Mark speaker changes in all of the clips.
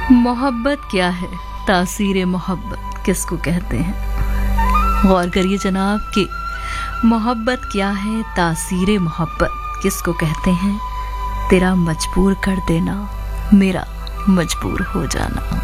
Speaker 1: मोहब्बत क्या है, तासीर मोहब्बत किसको कहते हैं। गौर करिए जनाब कि मोहब्बत क्या है, तासीर मोहब्बत किसको कहते हैं। तेरा मजबूर कर देना, मेरा मजबूर हो जाना।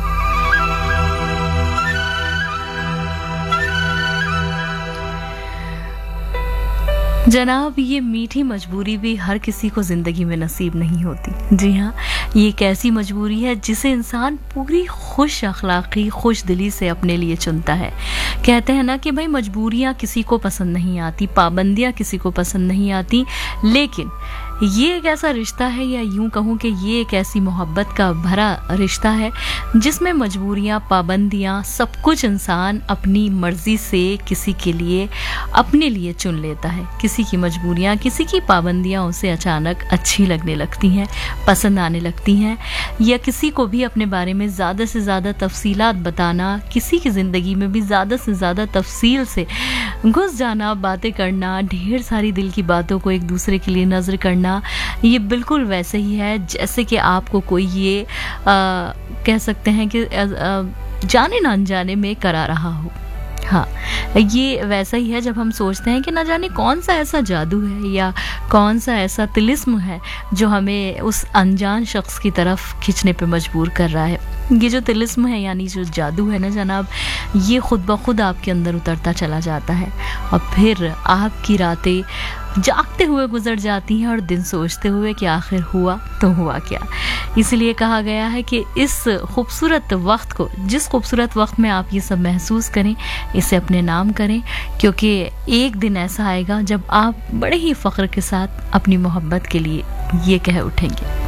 Speaker 1: जनाब, ये मीठी मजबूरी भी हर किसी को जिंदगी में नसीब नहीं होती। जी हाँ, ये एक ऐसी मजबूरी है जिसे इंसान पूरी खुश अखलाकी, खुश दिली से अपने लिए चुनता है। कहते हैं ना कि भाई मजबूरियाँ किसी को पसंद नहीं आती, पाबंदियाँ किसी को पसंद नहीं आती, लेकिन ये एक ऐसा रिश्ता है, या यूं कहूँ कि ये एक ऐसी मोहब्बत का भरा रिश्ता है जिसमें मजबूरियाँ, पाबंदियाँ, सब कुछ इंसान अपनी मर्जी से किसी के लिए, अपने लिए चुन लेता है। किसी की मजबूरियाँ, किसी की पाबंदियाँ उसे अचानक अच्छी लगने लगती हैं, पसंद आने लगती हैं, या किसी को भी अपने बारे में ज़्यादा से ज़्यादा तफसीलात बताना, किसी की ज़िंदगी में भी ज़्यादा से ज़्यादा तफसील से घुस जाना, बातें करना, ढेर सारी दिल की बातों को एक दूसरे के लिए नज़र करना, ये बिल्कुल वैसे ही है जैसे कि आपको कोई ये कह सकते हैं कि जाने ना अनजाने में करा रहा हो। हाँ, ये वैसा ही है जब हम सोचते हैं कि ना जाने कौन सा ऐसा जादू है या कौन सा ऐसा तिलिस्म है जो हमें उस अनजान शख्स की तरफ खींचने पे मजबूर कर रहा है। ये जो तिलिस्म है, यानी जो जादू है ना जनाब, ये खुद ब खुद आपके अंदर उतरता चला जाता है और फिर आपकी रातें जागते हुए गुजर जाती हैं और दिन सोचते हुए कि आखिर हुआ तो हुआ क्या। इसलिए कहा गया है कि इस खूबसूरत वक्त को, जिस खूबसूरत वक्त में आप ये सब महसूस करें, इसे अपने नाम करें, क्योंकि एक दिन ऐसा आएगा जब आप बड़े ही फ़ख्र के साथ अपनी मोहब्बत के लिए ये कह उठेंगे।